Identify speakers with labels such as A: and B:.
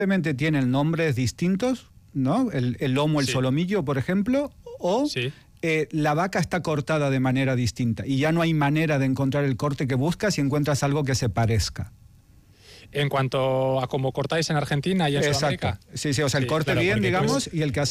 A: Simplemente tienen nombres distintos, ¿no? El lomo, el solomillo, por ejemplo, o la vaca está cortada de manera distinta y ya no hay manera de encontrar el corte que buscas si encuentras algo que se parezca.
B: En cuanto a cómo cortáis en Argentina y en Sudamérica.
A: Sí, o sea, el corte bien, digamos, y el que